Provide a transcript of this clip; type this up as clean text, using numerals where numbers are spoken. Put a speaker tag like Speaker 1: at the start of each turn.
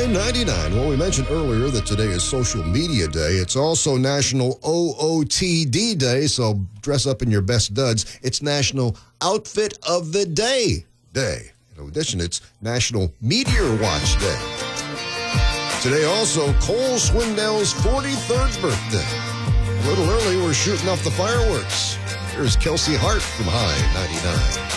Speaker 1: 99. Well, we mentioned earlier that today is Social Media Day. It's also National OOTD Day, so dress up in your best duds. It's National Outfit of the Day. In addition, it's National Meteor Watch Day. Today also, Cole Swindell's 43rd birthday. A little early, we're shooting off the fireworks. Here's Kelsey Hart from High 99.